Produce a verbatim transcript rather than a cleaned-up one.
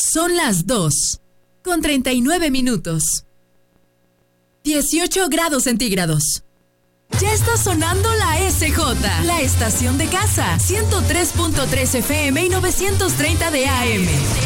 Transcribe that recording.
Son las dos, con treinta y nueve minutos. dieciocho grados centígrados. Ya está sonando la S J, la estación de casa, ciento tres punto tres F M y novecientos treinta de A M.